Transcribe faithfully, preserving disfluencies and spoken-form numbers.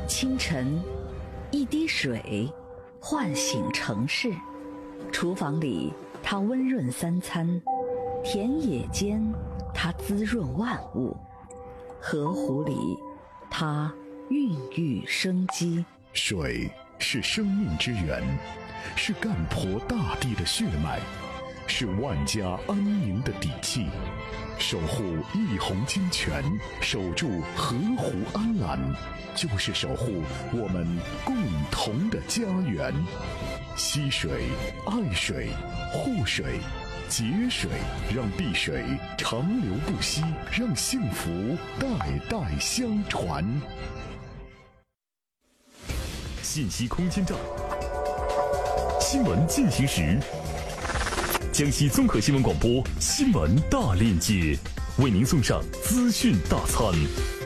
清晨，一滴水唤醒城市。厨房里，它温润三餐；田野间，它滋润万物；河湖里，它孕育生机。 水是生命之源，是干婆大地的血脉，是万家安宁的底气。守护一泓清泉，守住河湖安澜，就是守护我们共同的家园。惜水、爱水、护水、节水，让碧水长流不息，让幸福代代相传。 信息空间站，新闻进行时。江西综合新闻广播新闻大链接，为您送上资讯大餐。